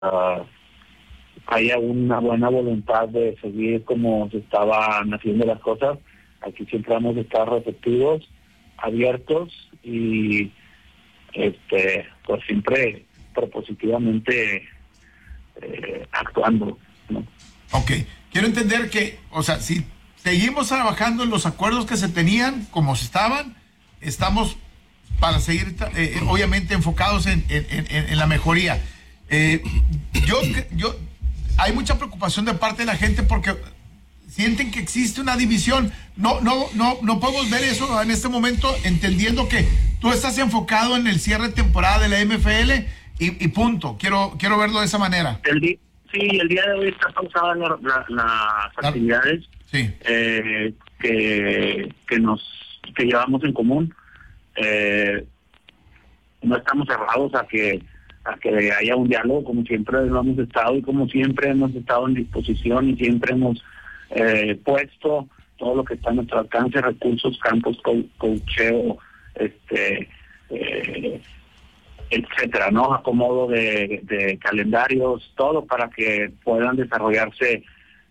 haya una buena voluntad de seguir como se estaban haciendo las cosas. Aquí siempre vamos a estar receptivos, abiertos y pues siempre propositivamente actuando, ¿no? Ok, quiero entender que, o sea, si seguimos trabajando en los acuerdos que se tenían, como se estaban, estamos para seguir, obviamente, enfocados en la mejoría. Hay mucha preocupación de parte de la gente porque sienten que existe una división. No podemos ver eso en este momento, entendiendo que tú estás enfocado en el cierre de temporada de la MFL y punto. Quiero verlo de esa manera. El día de hoy está pausada las actividades que llevamos en común. No estamos cerrados a que haya un diálogo, como siempre lo hemos estado y como siempre hemos estado en disposición y siempre hemos puesto todo lo que está a nuestro alcance, recursos, campos, coacheo, etcétera, ¿no? Acomodo de calendarios, todo para que puedan desarrollarse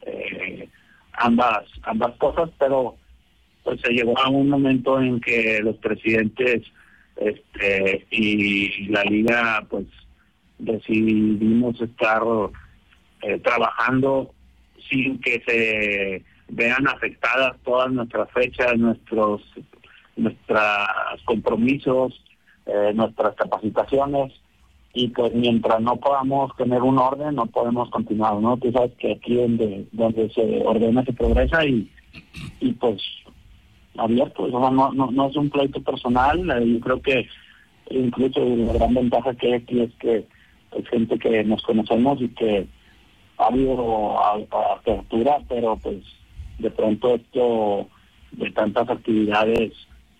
ambas cosas, pero pues se llegó a un momento en que los presidentes y la liga pues decidimos estar trabajando sin que se vean afectadas todas nuestras fechas, nuestros compromisos, nuestras capacitapues y pues mientras no podamos tener un orden no podemos continuar, ¿no? Tú sabes que aquí donde se ordena se progresa y pues abierto, o sea, no es un pleito personal. Yo creo que incluso la gran ventaja que hay aquí es que es gente que nos conocemos y que ha habido apertura, pero pues de pronto esto de tantas actividades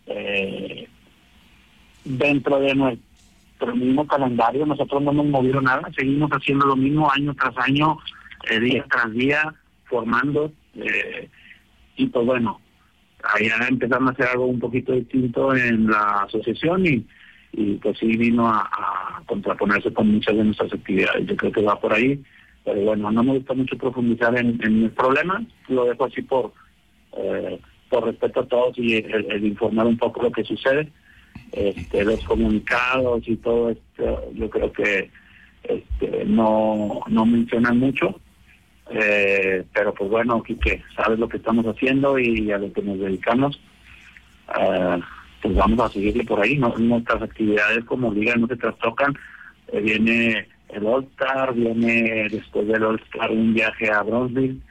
dentro de nuestro mismo calendario, nosotros no hemos movido nada, seguimos haciendo lo mismo año tras año, día tras día, formando, y pues bueno, allá empezaron a hacer algo un poquito distinto en la asociación y pues sí vino a contraponerse con muchas de nuestras actividades. Yo creo que va por ahí, pero bueno, no me gusta mucho profundizar en el problema, lo dejo así por respeto a todos y el informar un poco lo que sucede. Los comunicados y todo esto, yo creo que no mencionan mucho, pero pues bueno, Quique, sabes lo que estamos haciendo y a lo que nos dedicamos, pues vamos a seguirle por ahí. Nuestras actividades como liga no se trastocan. Viene el All-Star, viene después del All-Star un viaje a Bronzeville,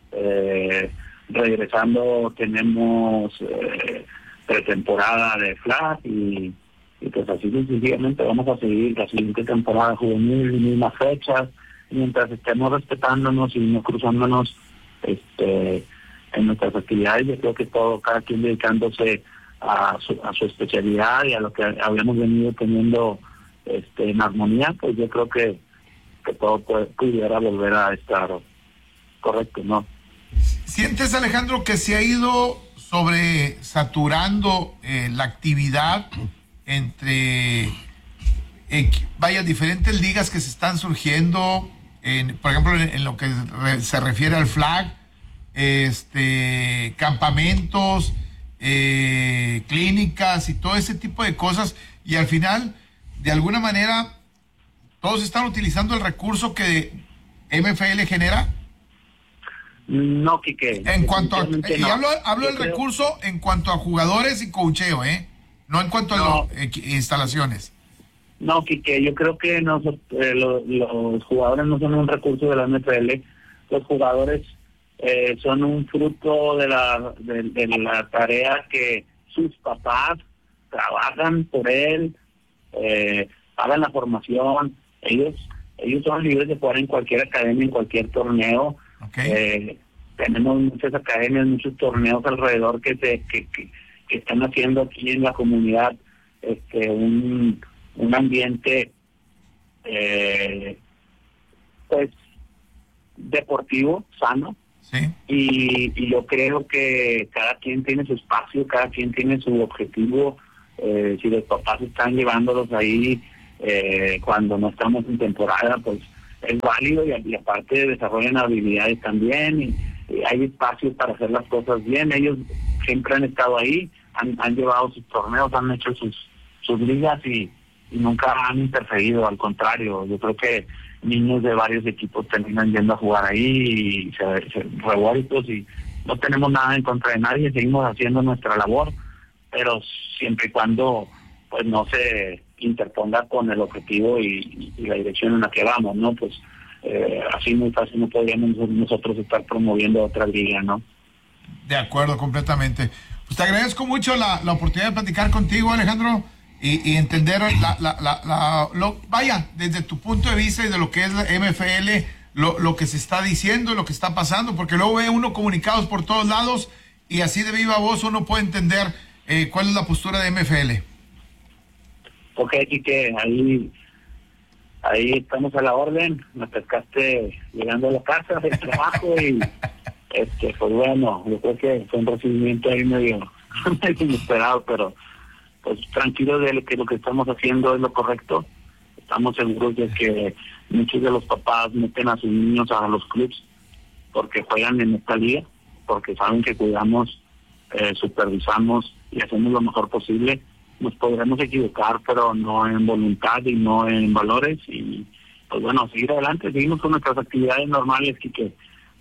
regresando tenemos pretemporada de flag y pues así sucesivamente vamos a seguir la siguiente temporada juvenil, mismas fechas, mientras estemos respetándonos y no cruzándonos en nuestras actividades. Yo creo que cada quien dedicándose a su especialidad y a lo que habíamos venido teniendo en armonía, pues yo creo que todo pudiera volver a estar correcto, ¿no? ¿Sientes, Alejandro, que se ha ido sobresaturando la actividad entre diferentes ligas que se están surgiendo, por ejemplo, en lo que se refiere al flag, campamentos, clínicas y todo ese tipo de cosas, y al final, de alguna manera, todos están utilizando el recurso que MFL genera? No, Quique. En cuanto a, y hablo del recurso en cuanto a jugadores y coacheo, no en cuanto a instalaciones. No, Quique, yo creo que los jugadores no son un recurso de la NFL. Los jugadores son un fruto de la tarea que sus papás trabajan por él, pagan la formación. Ellos son libres de jugar en cualquier academia, en cualquier torneo. Okay. Tenemos muchas academias, muchos torneos alrededor que están haciendo aquí en la comunidad un ambiente pues deportivo, sano. Sí. Y yo creo que cada quien tiene su espacio, cada quien tiene su objetivo. Si los papás están llevándolos ahí cuando no estamos en temporada, pues es válido y aparte desarrollan habilidades también y hay espacios para hacer las cosas bien. Ellos siempre han estado ahí, han llevado sus torneos, han hecho sus ligas y nunca han interferido, al contrario. Yo creo que niños de varios equipos terminan yendo a jugar ahí y se revueltos, y no tenemos nada en contra de nadie, seguimos haciendo nuestra labor, pero siempre y cuando pues no se interponga con el objetivo y la dirección en la que vamos, ¿no? Pues así muy fácil no podríamos nosotros estar promoviendo otra liga, ¿no? De acuerdo, completamente. Pues te agradezco mucho la oportunidad de platicar contigo, Alejandro, y entender vaya, desde tu punto de vista y de lo que es la MFL, lo que se está diciendo, lo que está pasando, porque luego ve uno comunicados por todos lados y así de viva voz uno puede entender cuál es la postura de MFL. Ok, Quique, ahí estamos a la orden. Me pescaste llegando a la casa del trabajo y pues bueno, yo creo que fue un recibimiento ahí medio inesperado, pero pues tranquilo de que lo que estamos haciendo es lo correcto. Estamos seguros de que muchos de los papás meten a sus niños a los clubs porque juegan en esta liga, porque saben que cuidamos, supervisamos y hacemos lo mejor posible. Nos podremos equivocar, pero no en voluntad y no en valores, y pues bueno, seguir adelante, seguimos con nuestras actividades normales, que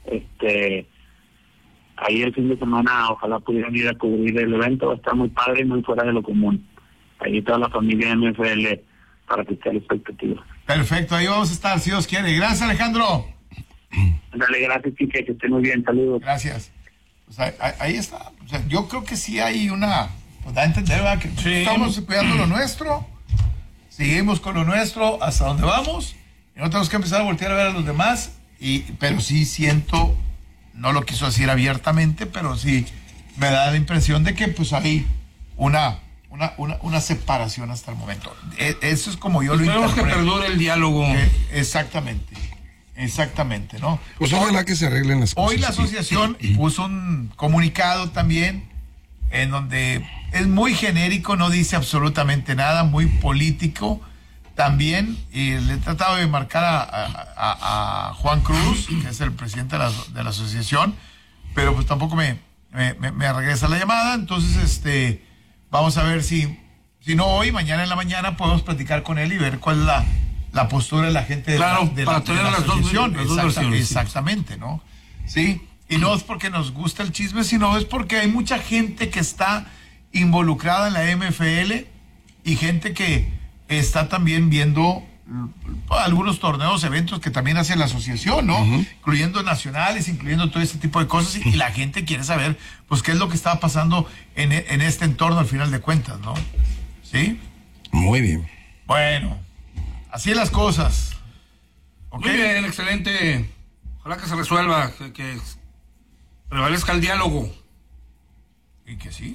ahí el fin de semana ojalá pudieran ir a cubrir el evento, va a estar muy padre y muy fuera de lo común. Ahí toda la familia de MFL para que esté a la expectativa. Perfecto, ahí vamos a estar, si Dios quiere. Gracias, Alejandro. Dale, gracias, Quique, que esté muy bien, saludos. Gracias. Pues ahí está. O sea, yo creo que sí hay pues da a entender, ¿verdad? Que sí, estamos cuidando lo nuestro, seguimos con lo nuestro hasta donde vamos, y no tenemos que empezar a voltear a ver a los demás, pero sí siento, no lo quiso decir abiertamente, pero sí me da la impresión de que pues hay una separación hasta el momento. Eso es como yo lo interpreto. Esperemos que perdure el diálogo. Exactamente, ¿no? Pues ojalá que se arreglen las cosas. Hoy la asociación puso un comunicado también en donde es muy genérico, no dice absolutamente nada, muy político también, y le he tratado de marcar a Juan Cruz, que es el presidente de la asociación, pero pues tampoco me regresa la llamada. Entonces vamos a ver si no hoy, mañana en la mañana podemos platicar con él y ver cuál es la postura de la gente de la asociación. Exactamente, ¿no? Sí. Y no es porque nos gusta el chisme, sino es porque hay mucha gente que está involucrada en la MFL y gente que está también viendo algunos torneos, eventos que también hace la asociación, ¿no? Incluyendo nacionales, incluyendo todo este tipo de cosas, y la gente quiere saber, pues, qué es lo que está pasando en este entorno al final de cuentas, ¿no? ¿Sí? Muy bien. Bueno, así las cosas. ¿Okay? Muy bien, excelente. Ojalá que se resuelva, que prevalezca el diálogo. Y que sí.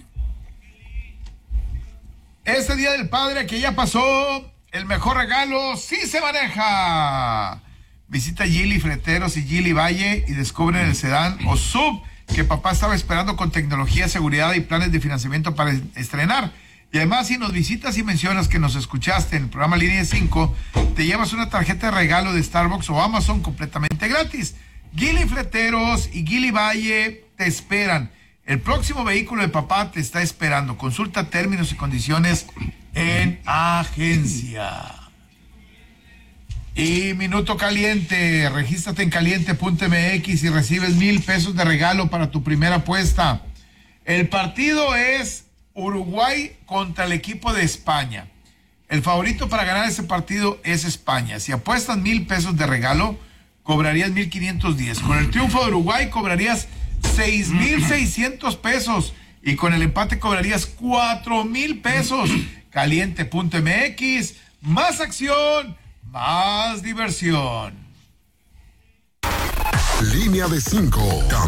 Este Día del Padre que ya pasó, el mejor regalo sí se maneja. Visita Geely Freteros y Geely Valle y descubren el sedán o sub que papá estaba esperando, con tecnología, seguridad y planes de financiamiento para estrenar. Y además, si nos visitas y mencionas que nos escuchaste en el programa Línea 5, te llevas una tarjeta de regalo de Starbucks o Amazon completamente gratis. Geely Freteros y Geely Valle te esperan. El próximo vehículo de papá te está esperando. Consulta términos y condiciones en agencia. Y Minuto Caliente. Regístrate en caliente.mx y recibes 1,000 pesos de regalo para tu primera apuesta. El partido es Uruguay contra el equipo de España. El favorito para ganar ese partido es España. Si apuestas 1,000 pesos de regalo, cobrarías 1,510. Con el triunfo de Uruguay cobrarías 6,600 pesos y con el empate cobrarías 4,000 pesos. Caliente.mx, más acción, más diversión. Línea de 5.